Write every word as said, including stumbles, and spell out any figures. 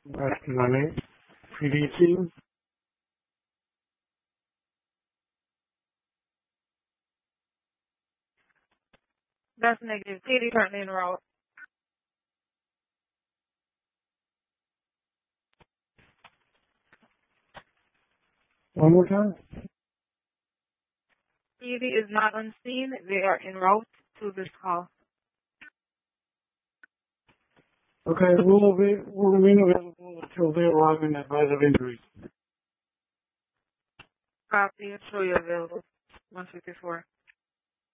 West Money, P D team. That's negative. T D currently en route. One more time. T D is not on scene. They are en route to this call. Okay, we'll, be, we'll remain available until they arrive and advise of injuries. Copy. Show you available. one fifty-four.